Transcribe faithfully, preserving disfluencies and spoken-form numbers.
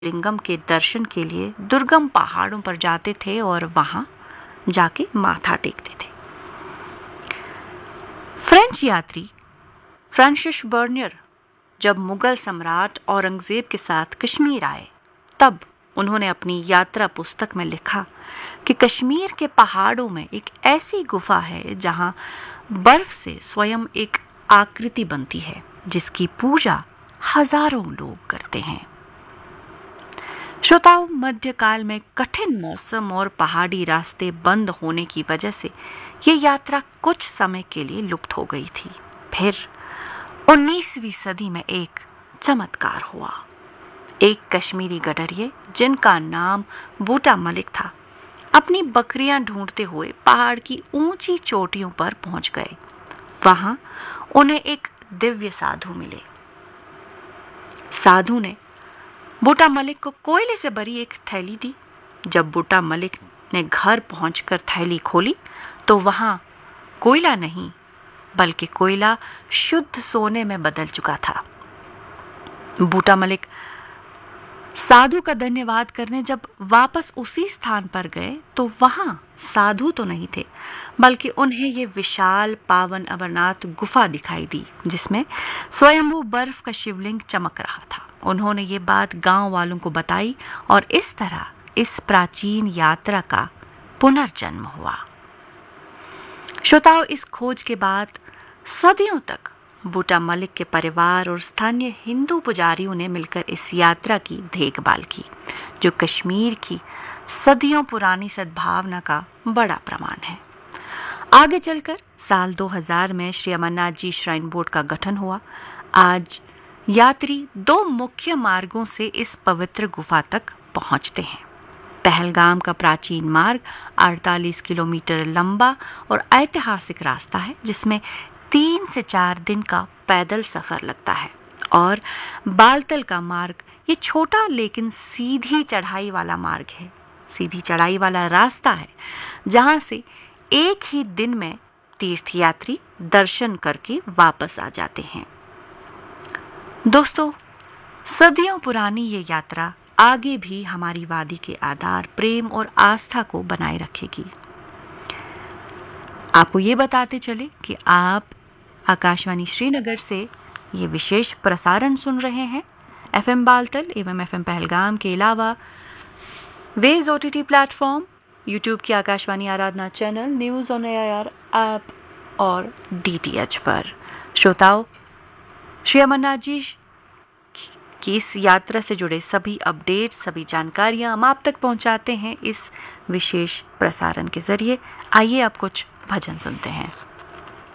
लिंगम के दर्शन के लिए दुर्गम पहाड़ों पर जाते थे और वहां जाके माथा टेकते थे। फ्रेंच यात्री फ्रांसिस बर्नियर जब मुगल सम्राट औरंगजेब के साथ कश्मीर आए, तब उन्होंने अपनी यात्रा पुस्तक में लिखा कि कश्मीर के पहाड़ों में एक ऐसी गुफा है जहां बर्फ से स्वयं एक आकृति बनती है जिसकी पूजा हजारों लोग करते हैं। श्रोताओं, मध्यकाल में कठिन मौसम और पहाड़ी रास्ते बंद होने की वजह से ये यात्रा कुछ समय के लिए लुप्त हो गई थी। फिर उन्नीसवीं सदी में एक चमत्कार हुआ। एक कश्मीरी गडरिये जिनका नाम बूटा मलिक था, अपनी बकरियां ढूंढते हुए पहाड़ की ऊंची चोटियों पर पहुंच गए। वहां उन्हें एक दिव्य साधु मिले। साधु ने बूटा मलिक को कोयले से भरी एक थैली दी। जब बूटा मलिक ने घर पहुंचकर थैली खोली तो वहां कोयला नहीं बल्कि कोयला शुद्ध सोने में बदल चुका था। बूटा मलिक साधु का धन्यवाद करने जब वापस उसी स्थान पर गए तो वहां साधु तो नहीं थे, बल्कि उन्हें ये विशाल पावन अमरनाथ गुफा दिखाई दी जिसमें स्वयंभू बर्फ का शिवलिंग चमक रहा था। उन्होंने ये बात गांव वालों को बताई और इस तरह इस प्राचीन यात्रा का पुनर्जन्म हुआ। श्रोताओं, इस खोज के बाद सदियों तक बूटा मलिक के परिवार और स्थानीय हिंदू पुजारियों ने मिलकर इस यात्रा की देखभाल की, जो कश्मीर की सदियों पुरानी सद्भावना का बड़ा प्रमाण है। आगे चलकर साल दो हज़ार में श्री अमरनाथ जी श्राइन बोर्ड का गठन हुआ। आज यात्री दो मुख्य मार्गों से इस पवित्र गुफा तक पहुंचते हैं। पहलगाम का प्राचीन मार्ग अड़तालीस किलोमीटर लंबा और ऐतिहासिक रास्ता है जिसमें तीन से चार दिन का पैदल सफर लगता है, और बालतल का मार्ग ये छोटा लेकिन सीधी चढ़ाई वाला मार्ग है, सीधी चढ़ाई वाला रास्ता है जहां से एक ही दिन में तीर्थयात्री दर्शन करके वापस आ जाते हैं। दोस्तों, सदियों पुरानी ये यात्रा आगे भी हमारी वादी के आधार, प्रेम और आस्था को बनाए रखेगी। आपको ये बताते चले कि आप आकाशवाणी श्रीनगर से ये विशेष प्रसारण सुन रहे हैं। एफएम बालतल एवं एफएम पहलगाम के अलावा वेव्स ओटीटी प्लेटफॉर्म, यूट्यूब की आकाशवाणी आराधना channel, news on AIR app और डीटीएच पर। श्रोताओं, श्री अमरनाथ जी की इस यात्रा से जुड़े सभी अपडेट, सभी जानकारियां हम आप तक पहुंचाते हैं इस विशेष प्रसारण के जरिए। आइए अब कुछ भजन सुनते हैं।